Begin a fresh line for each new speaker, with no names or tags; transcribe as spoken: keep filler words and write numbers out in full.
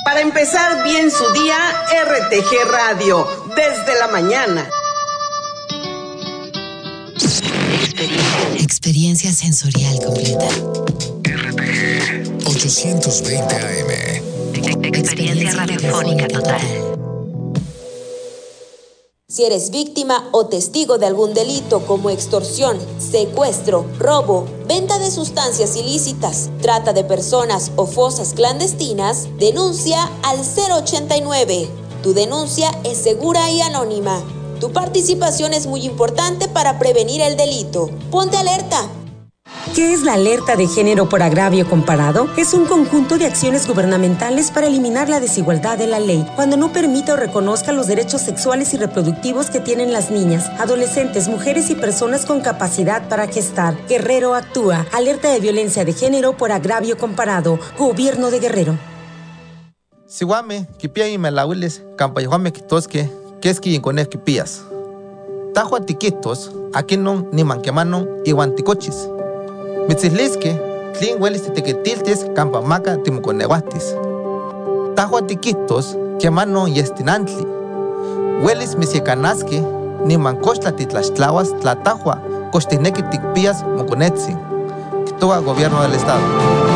Para empezar bien su día, R T G Radio, desde la mañana.
Experiencia, Experiencia sensorial completa.
R T G ochocientos veinte A M.
Experiencia, Experiencia radiofónica total.
Si eres víctima o testigo de algún delito como extorsión, secuestro, robo, venta de sustancias ilícitas, trata de personas o fosas clandestinas, denuncia al cero ochenta y nueve. Tu denuncia es segura y anónima. Tu participación es muy importante para prevenir el delito. Ponte alerta.
¿Qué es la alerta de género por agravio comparado? Es un conjunto de acciones gubernamentales para eliminar la desigualdad de la ley, cuando no permita o reconozca los derechos sexuales y reproductivos que tienen las niñas, adolescentes, mujeres y personas con capacidad para gestar. Guerrero actúa. Alerta de violencia de género por agravio comparado. Gobierno de Guerrero.
Siwame, kipia y melawiles, campayahuame kitoske, keski incones kipias. Tajua tiquitos, aquí no ni manquemanon y guanticochis. Mitzisliske, tlin huelis titequetiltes campamaca timuconeuastis. Tajua tiquitos, quemano y estinantli. Huelis misiecanasque, ni mancochtla titlaxtlahuas tlatajua, cochtinequi ticpias moconetzin. Quitoa Gobierno del Estado.